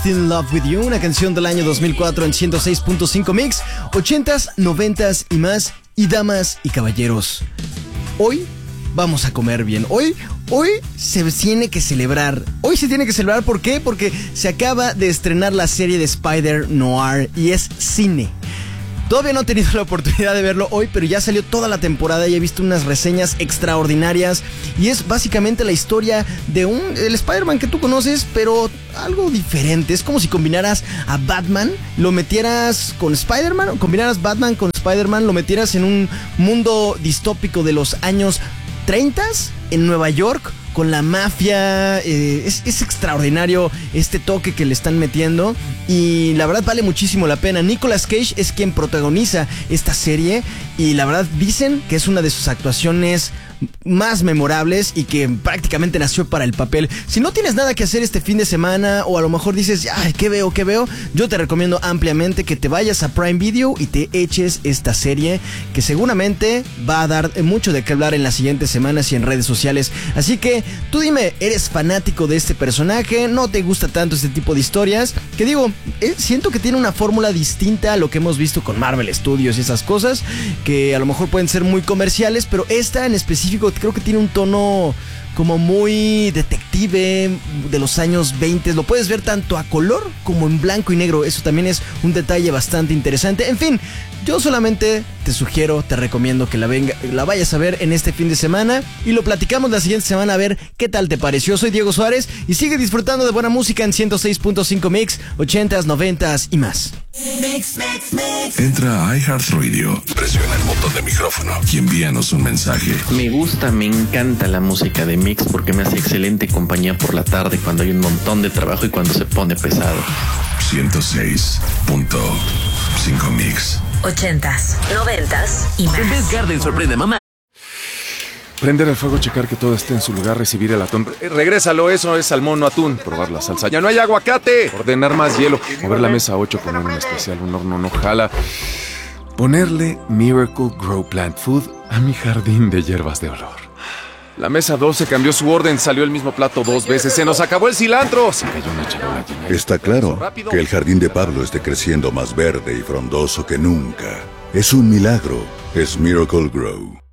Still in Love with You, una canción del año 2004 en 106.5 Mix, 80s, 90s y más. Y damas y caballeros, hoy vamos a comer bien. Hoy se tiene que celebrar. Hoy se tiene que celebrar, ¿por qué? Porque se acaba de estrenar la serie de Spider-Noir y es cine. Todavía no he tenido la oportunidad de verlo hoy, pero ya salió toda la temporada y he visto unas reseñas extraordinarias. Y es básicamente la historia de el Spider-Man que tú conoces, pero algo diferente. Es como si combinaras a Batman, lo metieras con Spider-Man, o combinaras Batman con Spider-Man, lo metieras en un mundo distópico de los años 30 en Nueva York, con la mafia. Es extraordinario este toque que le están metiendo y la verdad vale muchísimo la pena. Nicolas Cage es quien protagoniza esta serie y la verdad dicen que es una de sus actuaciones más memorables y que prácticamente nació para el papel. Si no tienes nada que hacer este fin de semana o a lo mejor dices, ay, ¿qué veo? Yo te recomiendo ampliamente que te vayas a Prime Video y te eches esta serie que seguramente va a dar mucho de qué hablar en las siguientes semanas y en redes sociales. Así que tú dime, ¿eres fanático de este personaje? ¿No te gusta tanto este tipo de historias? Que digo, siento que tiene una fórmula distinta a lo que hemos visto con Marvel Studios y esas cosas que a lo mejor pueden ser muy comerciales, pero esta en específico creo que tiene un tono como muy detective de los años 20. Lo puedes ver tanto a color como en blanco y negro. Eso también es un detalle bastante interesante. En fin, yo solamente te sugiero, te recomiendo que la vayas a ver en este fin de semana y lo platicamos la siguiente semana a ver qué tal te pareció. Soy Diego Suárez y sigue disfrutando de buena música en 106.5 Mix, 80s, 90s y más. Entra a iHeartRadio, presiona el botón de micrófono y envíanos un mensaje. Me encanta la música de Mix porque me hace excelente compañía por la tarde cuando hay un montón de trabajo y cuando se pone pesado. 106.5 Mix. 80s, 90s y más. En Best Garden sorprende mamá. Prender el fuego, checar que todo esté en su lugar, recibir el atún. Regrésalo, eso es salmón, no atún. Probar la salsa. ¡Ya no hay aguacate! Ordenar más hielo. Mover la mesa 8, poner un especial, un horno no jala. Ponerle Miracle Grow Plant Food a mi jardín de hierbas de olor. La mesa 12 cambió su orden, salió el mismo plato 2 veces. ¡Se nos acabó el cilantro! Se cayó una charola llena. Está claro que el jardín de Pablo esté creciendo más verde y frondoso que nunca. Es un milagro. Es Miracle Grow.